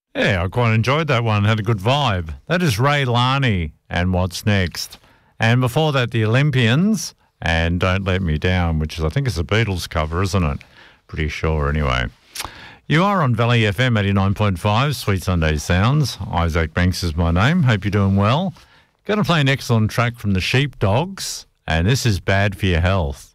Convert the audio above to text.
Yeah, I quite enjoyed that one. Had a good vibe. That is Ray Larney and What's Next. And before that, the Olympians and Don't Let Me Down, which is, I think it's a Beatles cover, isn't it? Pretty sure, anyway. You are on Valley FM 89.5, Sweet Sunday Sounds. Isaac Banks is my name. Hope you're doing well. Going to play an excellent track from the Sheepdogs, and this is Bad for Your Health.